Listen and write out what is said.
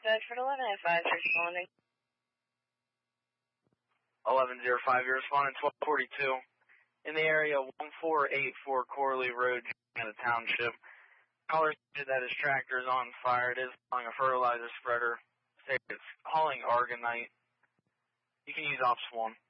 Bedford 1105 responding. 1105, you're responding 1242. In the area 1484 Corley Road, in the township. Caller said that his tractor is on fire. It is hauling a fertilizer spreader. Say it's hauling Argonite. You can use Ops 1.